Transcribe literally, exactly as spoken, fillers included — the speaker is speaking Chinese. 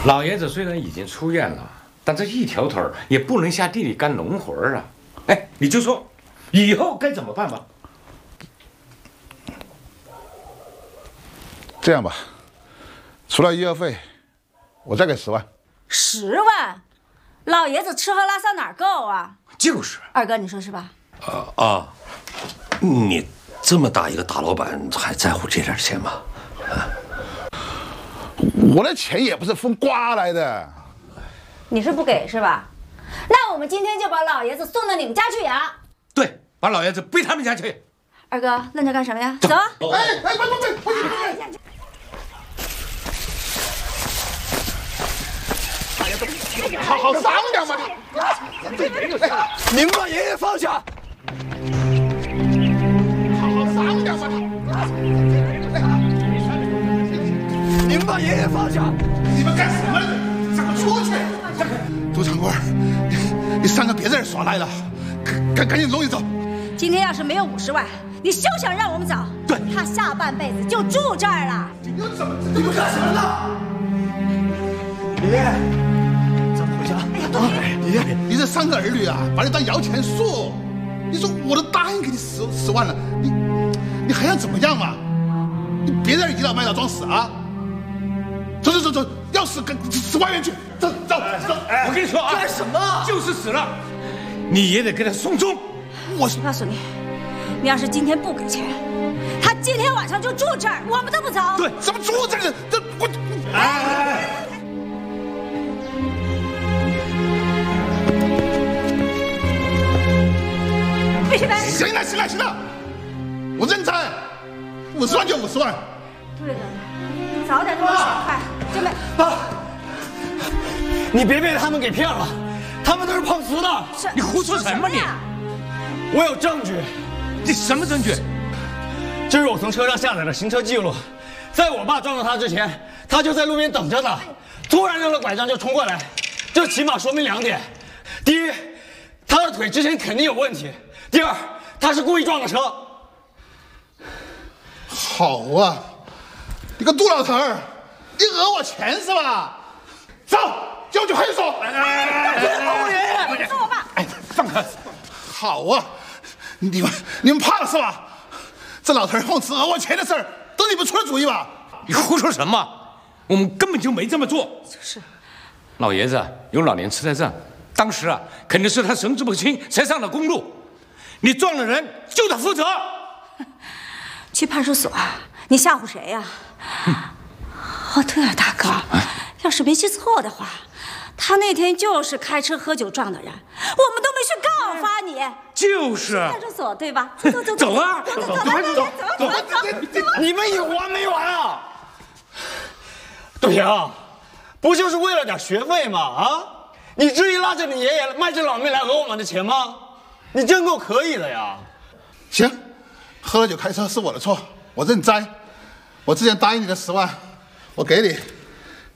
老爷子虽然已经出院了，但这一条腿也不能下地里干农活啊！哎，你就说以后该怎么办吧？ 这样吧，除了医药费，我再给十万。 十万，老爷子吃喝拉撒哪够啊？ 就是。 二哥，你说是吧？ 啊啊！你这么大一个大老板，还在乎这点钱吗？啊！ 我的钱也不是风刮来的。 你是不给是吧？那我们今天就把老爷子送到你们家去养。 对，把老爷子背他们家去。 二哥，愣着干什么呀？走！哎哎，快快快快！好好商量嘛你！ 您把爷爷放下！ 好好商量嘛你！ 您把爷爷放下！ 你们干什么呢？让他出去！杜长官，你你伤了别人耍赖了，赶赶紧弄你走！ 今天要是没有五十万，你休想让我们走。 对， 他下半辈子就住这儿了。 你们怎么？ 你们干什么呢？爷爷，咱们回家。 哎呀，对， 爷爷，你这三个儿女啊，把你当摇钱树。你说我都答应给你十十万了，你你还想怎么样嘛？你别在这倚老卖老装死啊！走走走走，要死跟死外面去！走走走！ 哎，我跟你说啊， 干什么？ 就是死了，你也得给他送终。 我告诉你，你要是今天不给钱，他今天晚上就住这儿，我们都不走。 对，怎么住这儿？这我哎。 必须得。 行了行了行了，我认栽，五十万就五十万。 对的，你早点跟我爽快，真没。 啊！你别被他们给骗了，他们都是碰瓷的。 是你胡说什么你？ 我有证据。 你什么证据？ 这是我从车上下载的行车记录，在我爸撞到他之前，他就在路边等着呢，突然扔了拐杖就冲过来，这起码说明两点：第一，他的腿之前肯定有问题；第二，他是故意撞的车。 好啊，你个杜老头儿，你讹我钱是吧？走，就去派出所。 别碰我爷爷！ 送我爸。 哎，放开！好啊，你们你们怕了是吧？这老头儿碰瓷讹我钱的事儿，都你们出的主意吧？ 你胡说什么？我们根本就没这么做。 是， 老爷子有老年痴呆症，当时啊肯定是他神志不清才上了公路。你撞了人，就得负责。 去派出所，你吓唬谁呀？哦，对了，大哥，要是没记错的话，他那天就是开车喝酒撞的人，我们都没去告发你。 就是。 派出所对吧？走走走走啊！ 走走走走走走走！ 你们有完没完啊？杜平，不就是为了点学费吗？啊，你至于拉着你爷爷卖这老命来讹我们的钱吗？你真够可以的呀！ 行，喝了酒开车是我的错，我认栽。我之前答应你的十万，我给你。